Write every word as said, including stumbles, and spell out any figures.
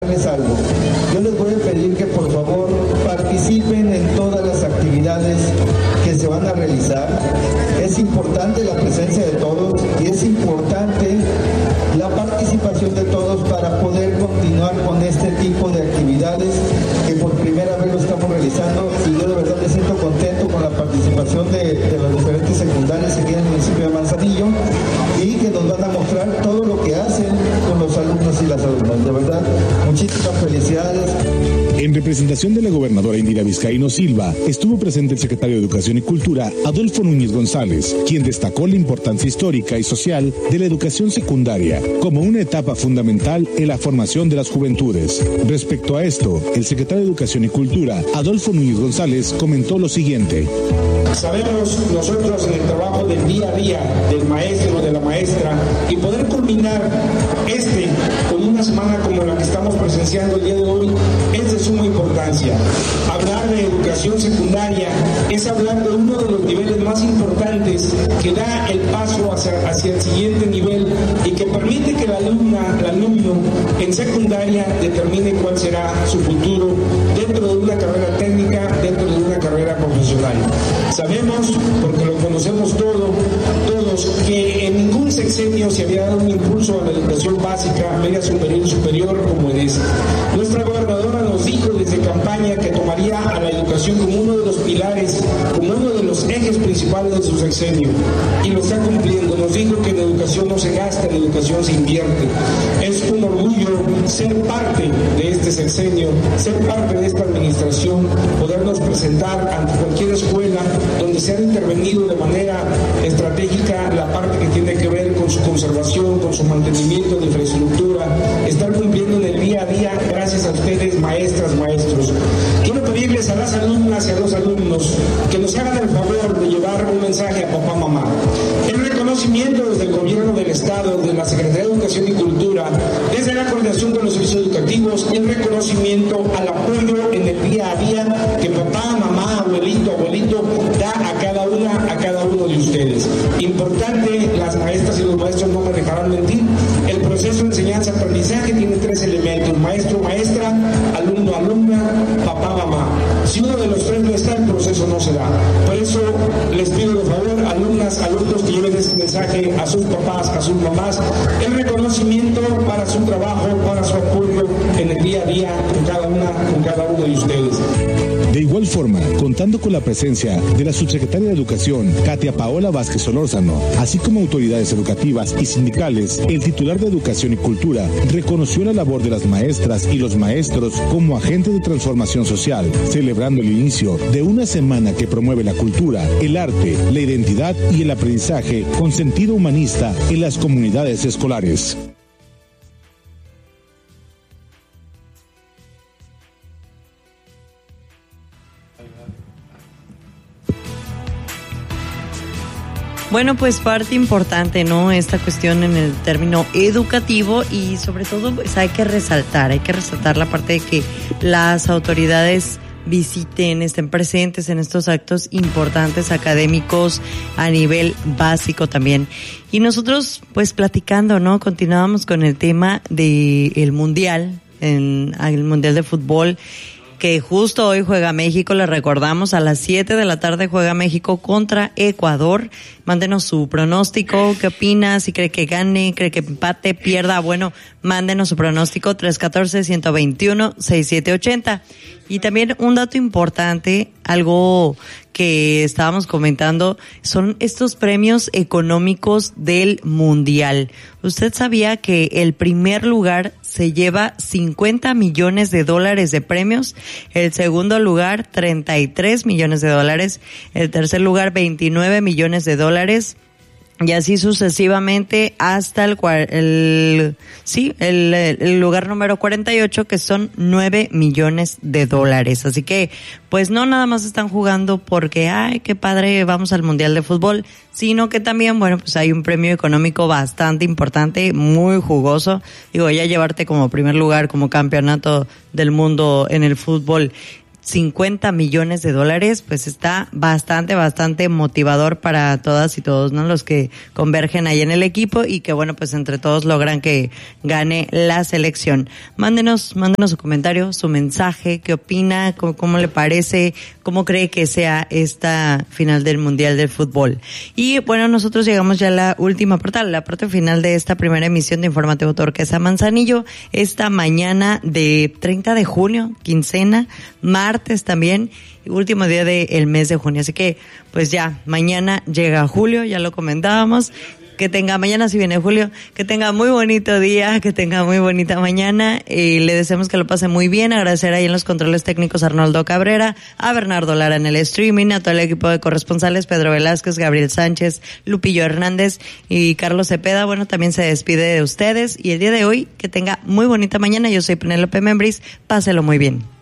algo. Yo les voy a pedir que por favor participen en todas las actividades que se van a realizar. Es importante la presencia de todos y es importante la participación de todos para poder continuar con este tipo de actividades que por primera vez lo estamos realizando, y yo de verdad me siento contento con la participación de, de las diferentes secundarias aquí en el municipio de Manzanillo, y que nos van a mostrar todo lo que hacen con los alumnos y las alumnas. De verdad, muchísimas felicidades. En representación de la gobernadora Indira Vizcaíno Silva, estuvo presente el secretario de Educación y Cultura, Adolfo Núñez González, quien destacó la importancia histórica y social de la educación secundaria como una etapa fundamental en la formación de las juventudes. Respecto a esto, el secretario de Educación y Cultura, Adolfo Núñez González, comentó lo siguiente. Sabemos nosotros en el trabajo del día a día del maestro o de la maestra, y poder culminar este con una semana como la que estamos presenciando el día de hoy es de suma importancia. Hablar de educación secundaria es hablar de uno de los niveles más importantes que da el paso hacia, hacia el siguiente nivel y que permite que la alumna, el alumno en secundaria determine cuál será su futuro dentro de una carrera técnica, dentro de una carrera profesional. Sabemos, porque lo conocemos todo, todos, que en ningún sexenio se había dado un impulso a la educación básica, media superior y superior como en este. Nuestra gobernadora nos dijo desde campaña que tomaría a la educación como uno de los pilares, como uno de los ejes principales de su sexenio, y lo está cumpliendo. Nos dijo que en educación no se gasta, en educación se invierte. Es un orgullo ser parte de este sexenio, ser parte de esta administración, podernos presentar ante cualquier escuela donde se ha intervenido de manera estratégica la parte que tiene que ver con su conservación, con su mantenimiento de infraestructura, estar cumpliendo en el día a día gracias a ustedes, maestras, maestros. Quiero pedirles a las alumnas y a los alumnos que nos hagan el favor de llevar un mensaje a papá, mamá. El reconocimiento desde el gobierno del Estado, de la Secretaría de Educación y Cultura, desde la coordinación de los servicios educativos, el reconocimiento al apoyo en el día a día que papá, mamá, abuelito, abuelito da a cada una, a cada uno de ustedes. Importante, las maestras y los maestros no me dejarán mentir, el proceso de enseñanza-aprendizaje tiene tres elementos: maestro, maestra, alumno, alumna, papá, mamá. Si uno de los tres no está, el proceso no se da. Por eso les pido de favor, alumnas, alumnos, que lleven este mensaje a sus papás, a sus mamás, el reconocimiento para su trabajo, para su apoyo en el día a día con cada una, con cada uno de ustedes. De igual forma, contando con la presencia de la subsecretaria de Educación, Katia Paola Vázquez Solórzano, así como autoridades educativas y sindicales, el titular de Educación y Cultura reconoció la labor de las maestras y los maestros como agentes de transformación social, celebrando el inicio de una semana que promueve la cultura, el arte, la identidad y el aprendizaje con sentido humanista en las comunidades escolares. Bueno, pues parte importante, ¿no? Esta cuestión en el término educativo, y sobre todo pues hay que resaltar, hay que resaltar la parte de que las autoridades visiten, estén presentes en estos actos importantes académicos a nivel básico también. Y nosotros pues platicando, ¿no? Continuábamos con el tema de el mundial, en el mundial de fútbol, que justo hoy juega México. Les recordamos, a las siete de la tarde juega México contra Ecuador. Mándenos su pronóstico, qué opina, si cree que gane, cree que empate, pierda. Bueno, mándenos su pronóstico, tres uno cuatro, uno dos uno, seis siete ocho cero. Y también un dato importante, algo que estábamos comentando, son estos premios económicos del Mundial. ¿Usted sabía que el primer lugar se lleva cincuenta millones de dólares de premios? El segundo lugar, treinta y tres millones de dólares. El tercer lugar, veintinueve millones de dólares. Y así sucesivamente hasta el, el sí, el, el lugar número cuarenta y ocho, que son nueve millones de dólares. Así que, pues no nada más están jugando porque, ay, qué padre, vamos al Mundial de Fútbol, sino que también, bueno, pues hay un premio económico bastante importante, muy jugoso. Digo, ya llevarte como primer lugar, como campeonato del mundo en el fútbol, cincuenta millones de dólares, pues está bastante, bastante motivador para todas y todos, ¿no? Los que convergen ahí en el equipo y que, bueno, pues entre todos logran que gane la selección. Mándenos, mándenos su comentario, su mensaje, qué opina, cómo, cómo le parece, cómo cree que sea esta final del Mundial del Fútbol. Y bueno, nosotros llegamos ya a la última parte, la parte final de esta primera emisión de Informativo Turquesa Manzanillo, esta mañana de treinta de junio, quincena, martes también, último día del mes de junio. Así que, pues ya, mañana llega julio, ya lo comentábamos. Que tenga, mañana si viene julio, que tenga muy bonito día, que tenga muy bonita mañana, y le deseamos que lo pase muy bien. Agradecer ahí en los controles técnicos a Arnoldo Cabrera, a Bernardo Lara en el streaming, a todo el equipo de corresponsales, Pedro Velázquez, Gabriel Sánchez, Lupillo Hernández y Carlos Cepeda. Bueno, también se despide de ustedes, y el día de hoy, que tenga muy bonita mañana. Yo soy Penélope Membris, páselo muy bien.